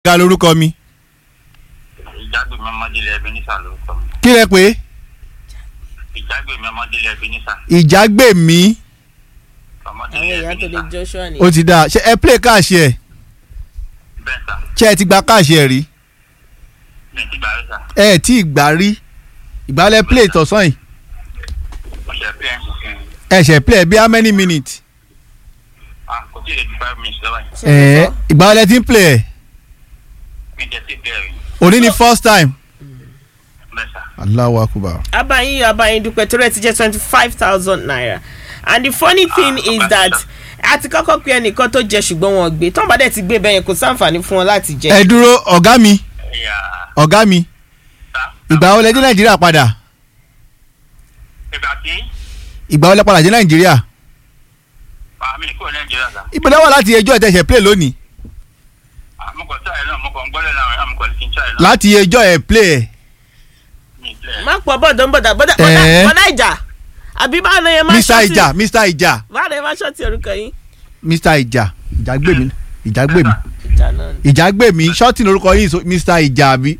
ga lórúkọ mi. Ìjágbé mi ọmọdélé Ebenezer lórúkọ mi. Kí lẹ pé? Ìjágbé mi ọmọdélé Ebenezer. Ìjágbé mi. Ọmọdélé àwọn èèyàn tó lè Ebenezer. Joshua ni. Ó ti dáa. Ṣé ẹ play káàṣì ẹ̀? Bẹ́ẹ̀ sà. Ṣé ẹ ti gba káàṣì ẹ̀ rí? Mi ti gbà rí sà. Ẹ tí ì gbà rí. Ìgbàlẹ̀ play tọ̀sán yìí. Mo ṣe pé Ẹ ṣe play bí how many minutes? kò tí ì lè ju 5 minutes lọ́wọ́ yìí. Ìgbàlẹ̀ tí ń play ẹ̀. Mi jẹ́ sí bẹ́ẹ̀ rí. Òní ni first time. Bẹ́ẹ̀ sà. Allahu Akbar. abayin dúpẹ́ torí ẹ ti jẹ́ 25,000 naira and the funny thing is that àti kọ́kọ́ pé ẹnìkan tó jẹ ṣùgbọ́n wọn gbé tọ́nba dẹ̀ ti gbé bẹ́yẹn kò sáǹfààní fún wọn láti jẹ. Ẹ dúró ọ̀gá mi. Ọ̀gá mi. Sà. Ìgbà wo lẹ dé Nàìjíríà padà? Ìgbà tí Ìgbà wo lẹ padà dé Nàìjíríà? mi kúrò Nàìjíríà sà. Ìpínlẹ̀ wà láti ẹjọ́ ẹ̀tẹ̀ṣẹ̀ play lónìí. Mo kàn sáyẹn náà, mo kàn gbọ́lẹ̀ náà, mo kàn kí n sáyẹn náà. Láti ẹjọ́ ẹ̀ play ẹ̀. Mi play. má pọ̀ bọ́ọ̀dọ̀ ń bọ̀dà bọ́dà ìjà àbí báwo yẹn máa Mr. Ìjà Mr. Ìjà báwo yẹn máa ṣọ́ọ̀tì orúkọ yín. Mr. Ìjà Ìjàgbé mi Ìjàgbé mi ìjà náà ni. Ìjàgbé mi ṣọ́ọ̀tì lórúkọ yín Mr. Ìjà àbí.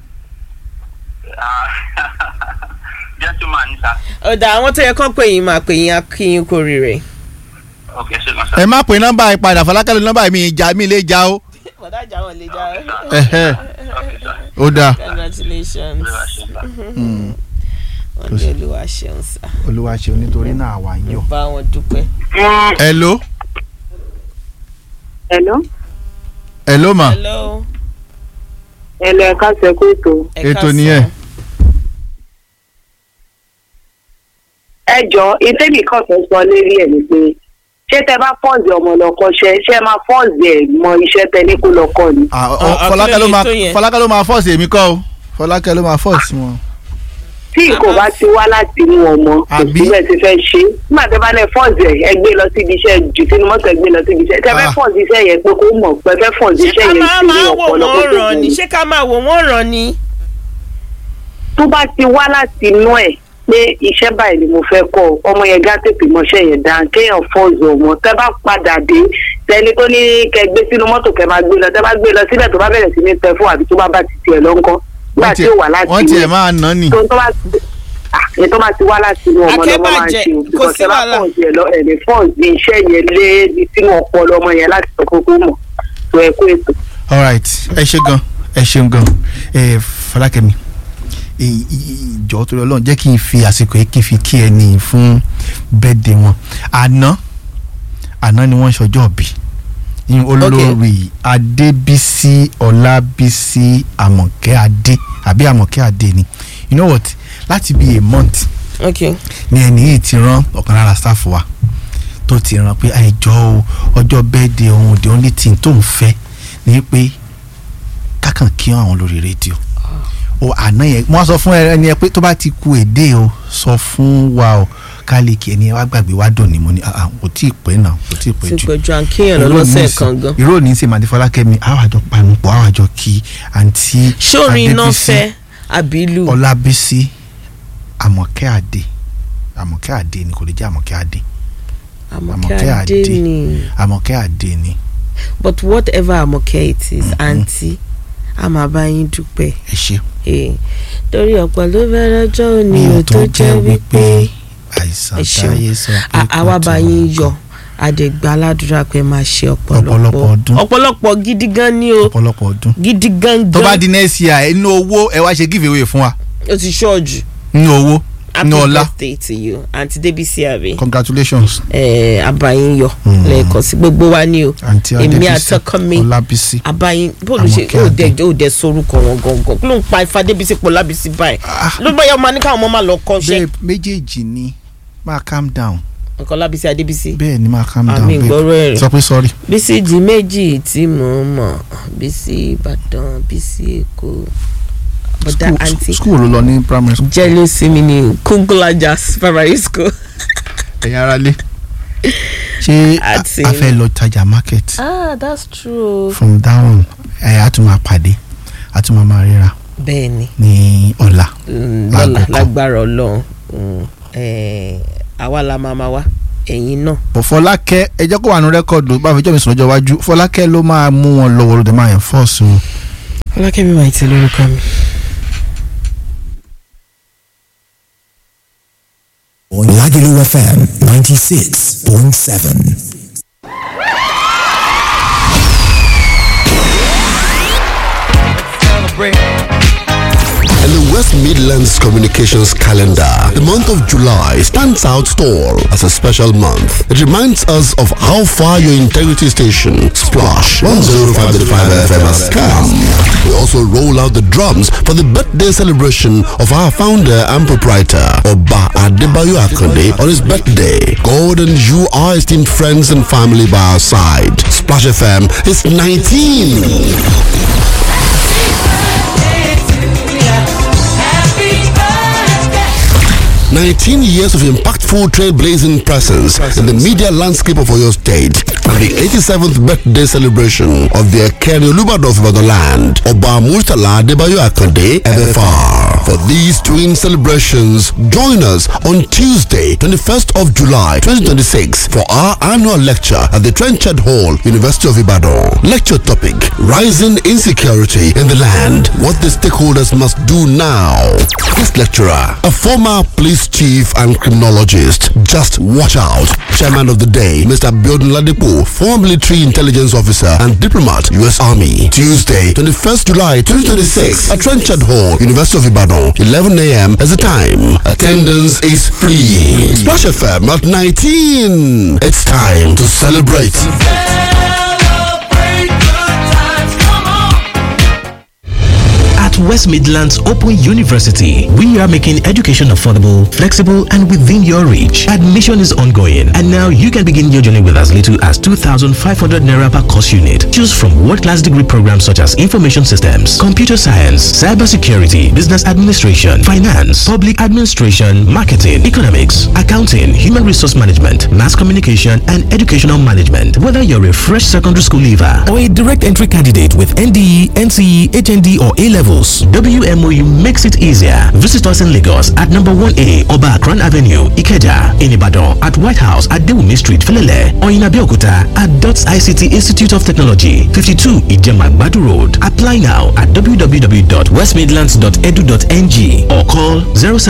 Gentleman ni sà. ọ̀dà àwọn tó yẹ kán pè yín máa pè yín akínyín kò rí rẹ̀. Ok, ṣe kan sà. Ẹ má pè nọ́mbà yìí padà Fọlákẹ́ ló nọ́mbà mi ìjà mi lè já o. bọ̀dá ìjà wọn lè já. Ẹ̀hẹ́. Ok sà. Ó dáa. congratulations. Olúwa ṣe sà. wọ́n ní olúwa ṣeun sá. Olúwa ṣeun nítorí náà wà ń yọ. bá wọn dúpẹ́. Hello. Hello. Hello ma. hello. Hello, ẹ káàsán kó ètò. Ètò nìyẹn. Ẹ jọ̀ọ́ ìtẹ́bì kan fẹ́ sọ lérí ẹ̀ ni pé ṣé tẹ bá fọ́ọ̀sì ọmọ lọ kọ́ṣẹ́ ṣé máa fọ́ọ̀sì ẹ̀ mọ iṣẹ́ tẹ ní kó lọ kọ́ ni. Fọlákẹ́ ló máa fọ́ọ̀sì èmi kọ́ o. Fọlákẹ́ ló máa fọ́ọ̀sì wọn. Tí kò bá ti wá láti inú ọmọ kò síbẹ̀ ti fẹ́ ṣe nígbà tẹ bá lẹ fọ́ọ̀sì ẹ gbé lọ síbi iṣẹ́ jù sínú mọ́tò ẹ gbé lọ síbi iṣẹ́ tẹ fẹ́ fọ́ọ̀sì iṣẹ́ yẹn pé kó mọ̀ pé fẹ́ fọ́ọ̀sì iṣẹ́ yẹn sí ọ̀pọ̀lọpọ̀ tó ni ṣé ká máa wò wọ́n ràn ni. tó bá ti wá láti inú ẹ̀ pé iṣẹ́ báyìí ni mo fẹ́ kọ́ ọmọ yẹn gá tètè mọṣẹ́ yẹn dá kéèyàn fọ́ọ̀sì ọmọ tẹ́ bá padà dé tẹni tó ní kẹ́ gbé sínú mọ́tò kẹ́ máa gbé lọ tẹ́ bá gbé lọ síbẹ̀ tó bá bẹ̀rẹ̀ sí ní tẹ fún àbí tó bá ti tiẹ̀ lọ ńkọ́ nígbà tí ó wà láti wọ́n tiẹ̀ máa ná ni. tó bá ti wá láti inú ọmọ lọ́mọ máa ń ṣe kò sí wàhálà. ẹ̀rẹ̀ fọ́ọ̀sì iṣẹ́ yẹn lé sínú ọpọlọ ọmọ yẹn láti sọ kókó mọ̀ tó ẹ kó ètò. All right, ẹ ṣeun gan Fọlákẹ́mi ìjọ tó lọ lọ́n jẹ́ kí n fi àsìkò yìí kí n fi kí ẹ ní fún bẹ́ẹ̀dẹ̀ wọn àná ni wọ́n ṣọjọ́ bí olórí Adébísí Ọlábísí Àmọ̀kẹ́ Adé àbí Àmọ̀kẹ́ Adé ni you know what láti bí a month ni ẹni yìí ti rán ọ̀kan lára staff wa tó ti rán pé àìjọ ọjọ́ bẹ́ẹ̀dẹ̀ ohun the only thing tó ń fẹ́ ni pé kákan kí àwọn lórí rédíò o àná yẹn wọ́n sọ fún ẹni ẹ pé tó bá ti ku èdè o sọ fún wa o kálíkì ẹni ẹ wá gbàgbé wá dùn ní mo ní kò tí ì pẹ́ náà kò tí ì pẹ́ jù. ti pẹ́ ju àǹkíyàn lọ́sẹ̀ kan gan. ìró ní í ṣe màdí Fọlákẹ́mi àwàjọ panupọ̀ àwàjọ kí àǹtí sórin iná fẹ́ àbílù. Ọlábísí Àmọ̀kẹ́ Adé ni kò lè jẹ́ Àmọ̀kẹ́ Adé. Àmọ̀kẹ́ Adé ni. Àmọ̀kẹ́ Adé ni. But whatever Àmọ̀kẹ́ it is àǹtí a máa bá yín dúpẹ́. Ẹ ṣé. Torí ọ̀pọ̀ ló fẹ́ lọ́jọ́ òní ò tó jẹ́ wípé àìsàn táyé sọ pé àwa bá yín yọ àdègbà aládùúrà pé máa ṣe ọ̀pọ̀lọpọ̀ gidi gan ni o. ọ̀pọ̀lọpọ̀ ọdún. gidi gan. tó bá di next year inú owó ẹ wá ṣe give away fún wa. o ti ṣọ́ọ̀jù. inú owó inú ọlá. happy birthday to you Aunty Debisi abi. Congratulations. Abayin yọ lẹ́ẹ̀kan sí gbogbo wa ni o. èmi àtọkọ mi Ọlábísí Abayin bóòlù ṣe ó dẹ sorúkọ wọn gangan kí ló ń pa Ifá Débísí pọ̀ Ọlábísí báyìí ló bá yẹ ọmọ ní káwọn ọmọ máa lọ kọ́ṣẹ́. méjèèjì ni máa calm down. nǹkan Ọlábísí Adébísí. bẹ́ẹ̀ ni máa calm down. àmì ìgbọ́rọ̀ ẹ̀rẹ̀ sọ pé sorry. Bísí di méjì tí mo mọ̀ Bísí Ìbàdàn Bísí Èkó. Bọ̀dá àǹtí school ló lọ ní primary school. jealousy mi ni Kungulajas primary school. ẹ̀yin ara lé. ṣé a fẹ́ lọ tajà market. That's true. from down a tún máa pàdé a tún máa ríra. bẹ́ẹ̀ni. ní ọ̀la. lágbára Ọlọ́run àwa la máa wá ẹ̀yin náà. Fọlákẹ́ ẹ jẹ́ kó wà ní rẹ́kọ̀dù bá fi jọ́ mi sọ̀rọ̀ ọjọ́ iwájú Fọlákẹ́ ló máa mú wọn lọ́wọ́ ló dé máa enforce o Fọlákẹ́mi Maiti lórúkọ mi. Lagelu FM 96.7. In the West Midlands Communications calendar, the month of July stands out tall as a special month. It reminds us of how far your integrity station, Splash 105.5 FM has come. We also roll out the drums for the birthday celebration of our founder and proprietor, Oba Adebayo Akonde, on his birthday. God and you are esteemed friends and family by our side. Splash FM is 19. 19 years of impactful trailblazing presence in the media landscape of Oyo State and the 87th birthday celebration of the Ekeri Olubado of Ibadan land, Oba Murtala Adebayo Akonde, FFR. For these twin celebrations, join us on Tuesday, 21st of July, 2026 for our annual lecture at the Trenchard Hall, University of Ibadan. Lecture topic, Rising Insecurity in the Land, What the Stakeholders Must Do Now. This lecturer, a former police chief and criminologist, just watch out. Chairman of the day, Mr. Biodun Ladipo, former military intelligence officer and diplomat, U.S. Army. Tuesday, 21st July 2026 at Trenchard Hall, University of Ibadan, 11 a.m. as the time. Attendance is free. Splash FM at 19. It's time to celebrate. At West Midlands Open University, we are making education affordable, flexible, and within your reach. Admission is ongoing, and now you can begin your journey with as little as 2,500 naira per course unit. Choose from world-class degree programs such as information systems, computer science, cybersecurity, business administration, finance, public administration, marketing, economics, accounting, human resource management, mass communication, and educational management. Whether you're a fresh secondary school leaver or a direct entry candidate with NDE, NCE, HND, or A-level, WMOU makes it easier. Visit us in Lagos at number 1A Oba Akran Avenue, Ikeja, in Ibadan at White House at Dewumi Street, Felele, or in Abeokuta at DOTS ICT Institute of Technology, 52 Ijema Badu Road. Apply now at www.westmidlands.edu.ng or call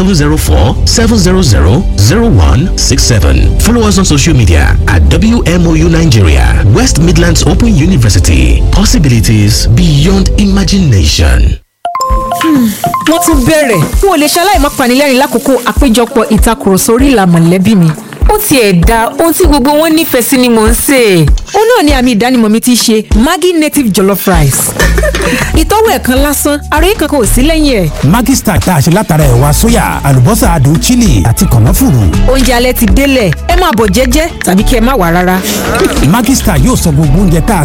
0704-700-0167. Follow us on social media at WMOU Nigeria. West Midlands Open University. Possibilities beyond imagination. wọ́n tún bẹ̀rẹ̀ n ò lè ṣaláì má panilẹ́rìn lákòókò àpéjọpọ̀ ìtakùrọ̀sọ orí ìlà mọ̀lẹ́bí mi. ó tiẹ̀ da ohun tí gbogbo wọn nífẹ̀ẹ́ sí ni mò ń sè. ó náà ni àmì ìdánimọ̀ mi ti ṣe Maggi native jollof rice. ìtọ́wò ẹ̀kan lásán ara yìí kankan ò sí lẹ́yìn ẹ̀. Maggi Star tá a ṣe látara ẹ̀wà sóyà, àlùbọ́sà adùn chili àti kànáfùrù. oúnjẹ alẹ́ ti délẹ̀ ẹ máa bọ̀ jẹ́jẹ́ tàbí kí ẹ má wá rárá. Maggi Star yóò sọ gbogbo oúnjẹ tá a